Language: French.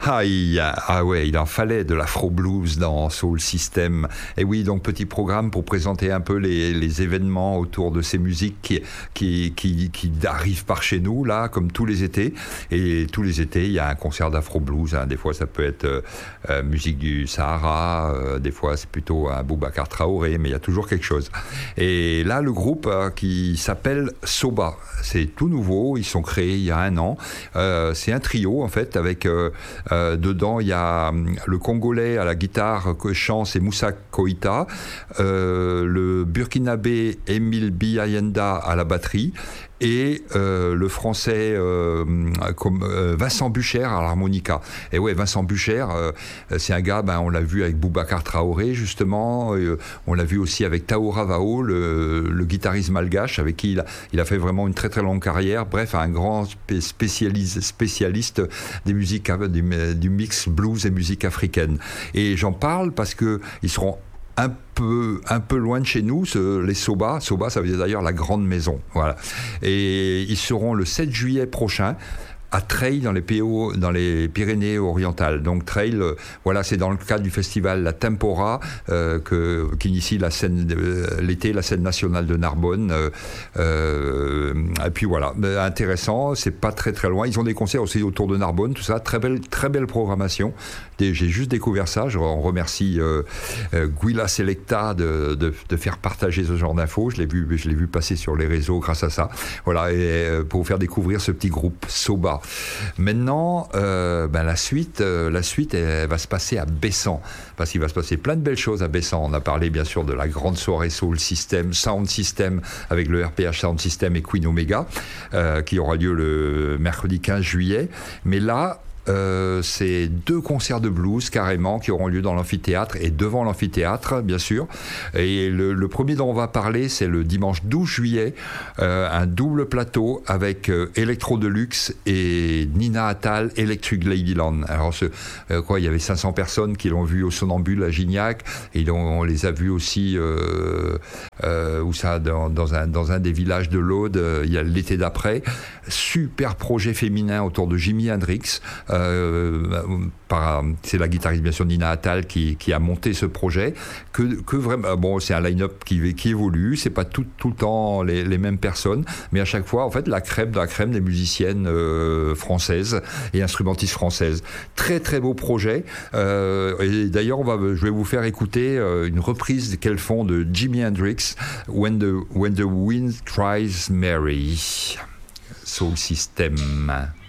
Ah ouais, il en fallait de l'afro blues dans Soul System. Et oui, donc petit programme pour présenter un peu les événements autour de ces musiques qui arrivent par chez nous là, comme tous les étés. Et tous les étés, il y a un concert d'afro blues. Hein. Des fois, ça peut être musique du Sahara. Des fois, c'est plutôt un Boubacar Traoré, mais il y a toujours quelque chose. Et là, le groupe qui s'appelle Soba, c'est tout nouveau. Ils sont créés il y a 1 an. C'est un trio en fait avec dedans il y a le Congolais à la guitare chant, c'est Moussa Koïta, le Burkinabé Émile Biayenda à la batterie et le français Vincent Bucher à l'harmonica. Et ouais, Vincent Bucher, c'est un gars, on l'a vu avec Boubacar Traoré justement, on l'a vu aussi avec Tao Ravao, le guitariste malgache avec qui il a fait vraiment une très très longue carrière. Bref, un grand spécialiste des musiques du mix blues et musique africaine. Et j'en parle parce que ils seront un peu loin de chez nous, les Soba. Soba, ça veut dire d'ailleurs la grande maison. Voilà. Et ils seront le 7 juillet prochain à Trail dans les Pyrénées-Orientales. Donc Trail, voilà, c'est dans le cadre du festival La Tempora qui initie l'été la scène nationale de Narbonne. Et puis voilà, intéressant, c'est pas très très loin. Ils ont des concerts aussi autour de Narbonne, tout ça, très belle programmation. J'ai juste découvert ça. On remercie Guila Selecta de faire partager ce genre d'infos. Je l'ai vu passer sur les réseaux grâce à ça. Voilà, et pour vous faire découvrir ce petit groupe Soba. Maintenant, la suite, elle va se passer à Bessan, parce qu'il va se passer plein de belles choses à Bessan. On a parlé bien sûr de la grande soirée Soul System, Sound System, avec le RPH Sound System et Queen Omega, qui aura lieu le mercredi 15 juillet. Mais là, c'est 2 concerts de blues carrément qui auront lieu dans l'amphithéâtre et devant l'amphithéâtre bien sûr. Et le premier dont on va parler, c'est le dimanche 12 juillet, un double plateau avec Electro Deluxe et Nina Attal, Electric Ladyland. Alors il y avait 500 personnes qui l'ont vu au Sonambule à Gignac, et on les a vus aussi dans un des villages de l'Aude, il y a l'été d'après. Super projet féminin autour de Jimi Hendrix. C'est la guitariste bien sûr Nina Attal qui a monté ce projet, que vraiment, c'est un line-up qui évolue, c'est pas tout le temps les mêmes personnes, mais à chaque fois en fait la crème de la crème des musiciennes françaises et instrumentistes françaises. Très très beau projet, et d'ailleurs je vais vous faire écouter une reprise qu'elles font de Jimi Hendrix, When the Wind Cries Mary. Soul System.